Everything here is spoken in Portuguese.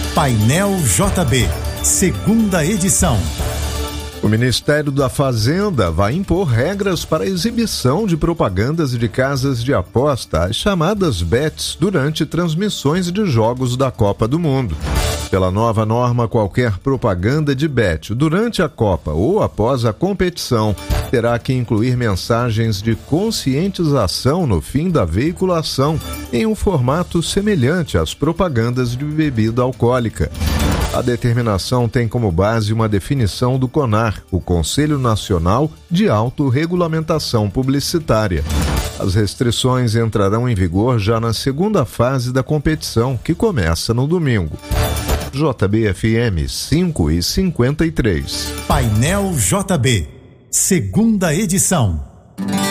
Painel JB, segunda edição. O Ministério da Fazenda vai impor regras para a exibição de propagandas de casas de aposta, as chamadas bets, durante transmissões de jogos da Copa do Mundo. Pela nova norma, qualquer propaganda de bet durante a Copa ou após a competição terá que incluir mensagens de conscientização no fim da veiculação, em um formato semelhante às propagandas de bebida alcoólica. A determinação tem como base uma definição do CONAR, o Conselho Nacional de Autorregulamentação Publicitária. As restrições entrarão em vigor já na segunda fase da competição, que começa no domingo. JB-FM 5h53. Painel JB, segunda edição.